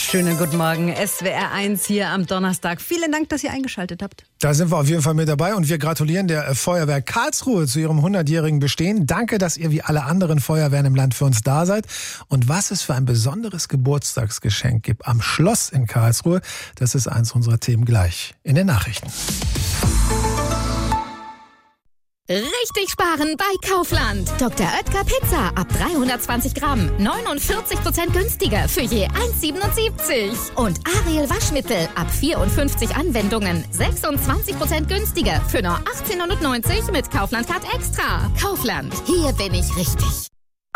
Schönen guten Morgen, SWR 1 hier am Donnerstag. Vielen Dank, dass ihr eingeschaltet habt. Da sind wir auf jeden Fall mit dabei und wir gratulieren der Feuerwehr Karlsruhe zu ihrem 100-jährigen Bestehen. Danke, dass ihr wie alle anderen Feuerwehren im Land für uns da seid. Und was es für ein besonderes Geburtstagsgeschenk gibt am Schloss in Karlsruhe, das ist eins unserer Themen gleich in den Nachrichten. Richtig sparen bei Kaufland. Dr. Oetker Pizza ab 320 Gramm. 49% günstiger für je 1,77. Und Ariel Waschmittel ab 54 Anwendungen. 26% günstiger für nur 18,90 mit Kaufland Card Extra. Kaufland, hier bin ich richtig.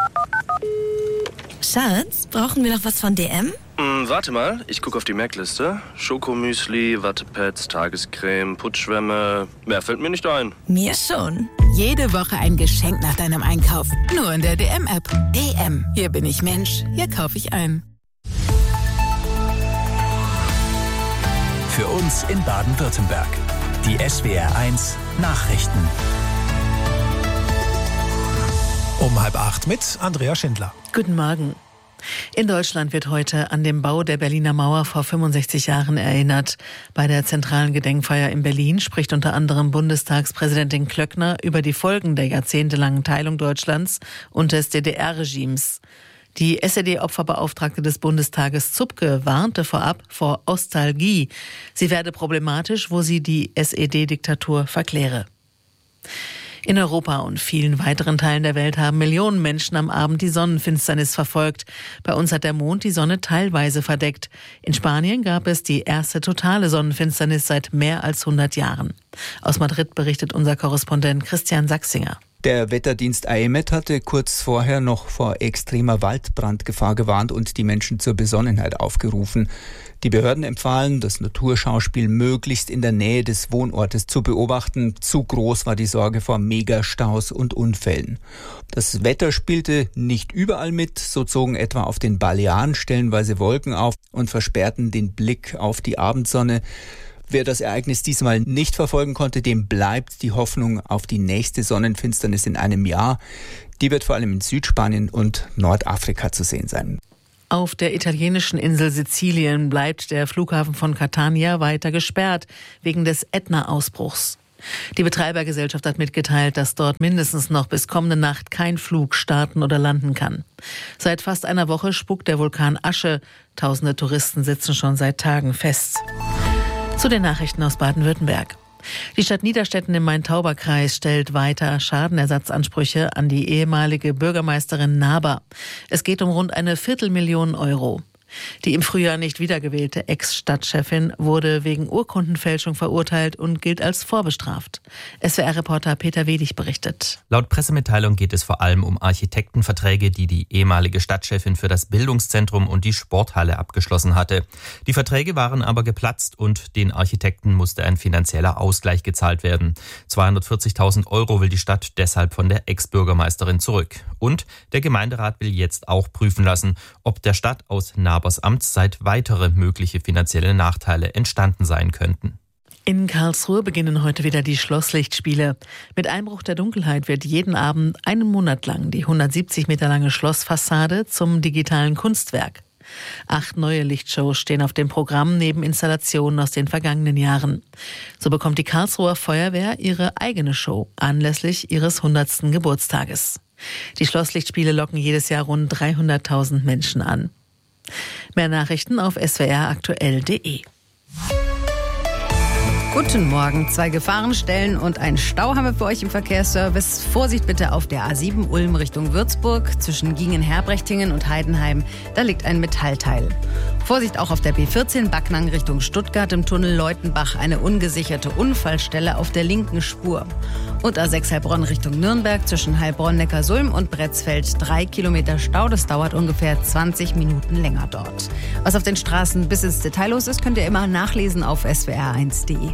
Schatz, brauchen wir noch was von DM? Warte mal, ich gucke auf die Merkliste. Schokomüsli, Wattepads, Tagescreme, Putzschwämme. Mehr fällt mir nicht ein. Mir schon. Jede Woche ein Geschenk nach deinem Einkauf. Nur in der DM-App. DM, hier bin ich Mensch, hier kaufe ich ein. Für uns in Baden-Württemberg. Die SWR 1 Nachrichten. Um 7:30 mit Andrea Schindler. Guten Morgen. In Deutschland wird heute an den Bau der Berliner Mauer vor 65 Jahren erinnert. Bei der zentralen Gedenkfeier in Berlin spricht unter anderem Bundestagspräsidentin Klöckner über die Folgen der jahrzehntelangen Teilung Deutschlands und des DDR-Regimes. Die SED-Opferbeauftragte des Bundestages Zupke warnte vorab vor Ostalgie. Sie werde problematisch, wo sie die SED-Diktatur verkläre. In Europa und vielen weiteren Teilen der Welt haben Millionen Menschen am Abend die Sonnenfinsternis verfolgt. Bei uns hat der Mond die Sonne teilweise verdeckt. In Spanien gab es die erste totale Sonnenfinsternis seit mehr als 100 Jahren. Aus Madrid berichtet unser Korrespondent Christian Sachsinger. Der Wetterdienst AEMET hatte kurz vorher noch vor extremer Waldbrandgefahr gewarnt und die Menschen zur Besonnenheit aufgerufen. Die Behörden empfahlen, das Naturschauspiel möglichst in der Nähe des Wohnortes zu beobachten. Zu groß war die Sorge vor Megastaus und Unfällen. Das Wetter spielte nicht überall mit. So zogen etwa auf den Balearen stellenweise Wolken auf und versperrten den Blick auf die Abendsonne. Wer das Ereignis diesmal nicht verfolgen konnte, dem bleibt die Hoffnung auf die nächste Sonnenfinsternis in einem Jahr. Die wird vor allem in Südspanien und Nordafrika zu sehen sein. Auf der italienischen Insel Sizilien bleibt der Flughafen von Catania weiter gesperrt, wegen des Ätna-Ausbruchs. Die Betreibergesellschaft hat mitgeteilt, dass dort mindestens noch bis kommende Nacht kein Flug starten oder landen kann. Seit fast einer Woche spuckt der Vulkan Asche. Tausende Touristen sitzen schon seit Tagen fest. Zu den Nachrichten aus Baden-Württemberg. Die Stadt Niederstetten im Main-Tauber-Kreis stellt weiter Schadenersatzansprüche an die ehemalige Bürgermeisterin Naber. Es geht um rund 250.000 Euro. Die im Frühjahr nicht wiedergewählte Ex-Stadtchefin wurde wegen Urkundenfälschung verurteilt und gilt als vorbestraft. SWR-Reporter Peter Wedig berichtet. Laut Pressemitteilung geht es vor allem um Architektenverträge, die die ehemalige Stadtchefin für das Bildungszentrum und die Sporthalle abgeschlossen hatte. Die Verträge waren aber geplatzt und den Architekten musste ein finanzieller Ausgleich gezahlt werden. 240.000 Euro will die Stadt deshalb von der Ex-Bürgermeisterin zurück. Und der Gemeinderat will jetzt auch prüfen lassen, ob der Stadt aus Nabers Amtszeit weitere mögliche finanzielle Nachteile entstanden sein könnten. In Karlsruhe beginnen heute wieder die Schlosslichtspiele. Mit Einbruch der Dunkelheit wird jeden Abend einen Monat lang die 170 Meter lange Schlossfassade zum digitalen Kunstwerk. 8 neue Lichtshows stehen auf dem Programm neben Installationen aus den vergangenen Jahren. So bekommt die Karlsruher Feuerwehr ihre eigene Show anlässlich ihres 100. Geburtstages. Die Schlosslichtspiele locken jedes Jahr rund 300.000 Menschen an. Mehr Nachrichten auf swraktuell.de. Guten Morgen. 2 Gefahrenstellen und ein Stau haben wir für euch im Verkehrsservice. Vorsicht bitte auf der A7 Ulm Richtung Würzburg. Zwischen Gingen-Herbrechtinghen und Heidenheim, da liegt ein Metallteil. Vorsicht auch auf der B14 Backnang Richtung Stuttgart im Tunnel Leutenbach. Eine ungesicherte Unfallstelle auf der linken Spur. Und A6 Heilbronn Richtung Nürnberg zwischen Heilbronn-Neckarsulm und Bretzfeld 3 Kilometer Stau. Das dauert ungefähr 20 Minuten länger dort. Was auf den Straßen bis ins Detail los ist, könnt ihr immer nachlesen auf swr1.de.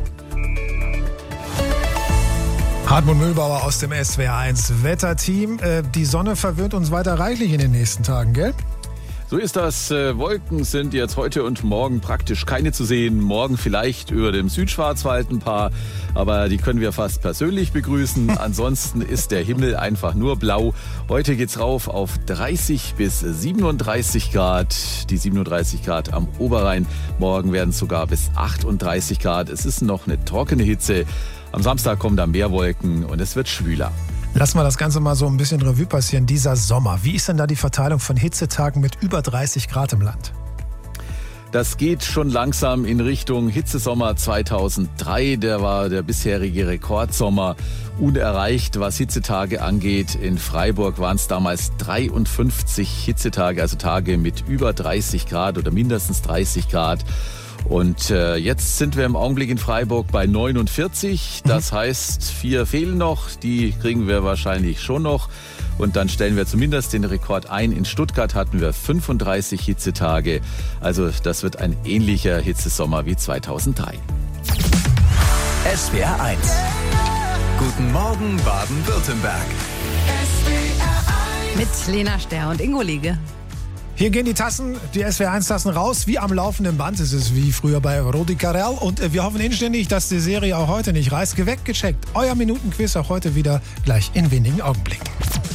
Hartmut Mühlbauer aus dem SWR1 Wetterteam. Die Sonne verwöhnt uns weiter reichlich in den nächsten Tagen, gell? So ist das. Wolken sind jetzt heute und morgen praktisch keine zu sehen. Morgen vielleicht über dem Südschwarzwald ein paar, aber die können wir fast persönlich begrüßen. Ansonsten ist der Himmel einfach nur blau. Heute geht's rauf auf 30 bis 37 Grad. Die 37 Grad am Oberrhein. Morgen werden es sogar bis 38 Grad. Es ist noch eine trockene Hitze. Am Samstag kommen dann mehr Wolken und es wird schwüler. Lassen wir das Ganze mal so ein bisschen Revue passieren. Dieser Sommer, wie ist denn da die Verteilung von Hitzetagen mit über 30 Grad im Land? Das geht schon langsam in Richtung Hitzesommer 2003. Der war der bisherige Rekordsommer, unerreicht, was Hitzetage angeht. In Freiburg waren es damals 53 Hitzetage, also Tage mit über 30 Grad oder mindestens 30 Grad. Und jetzt sind wir im Augenblick in Freiburg bei 49. Das heißt, 4 fehlen noch. Die kriegen wir wahrscheinlich schon noch. Und dann stellen wir zumindest den Rekord ein. In Stuttgart hatten wir 35 Hitzetage. Also das wird ein ähnlicher Hitzesommer wie 2003. SWR 1. Guten Morgen Baden-Württemberg. Mit Lena Ster und Ingo Liege. Hier gehen die Tassen, die SWR1-Tassen raus, wie am laufenden Band. Es ist wie früher bei Rudi Carrell. Und wir hoffen inständig, dass die Serie auch heute nicht reißt. Weggecheckt. Euer Minutenquiz auch heute wieder gleich in wenigen Augenblicken.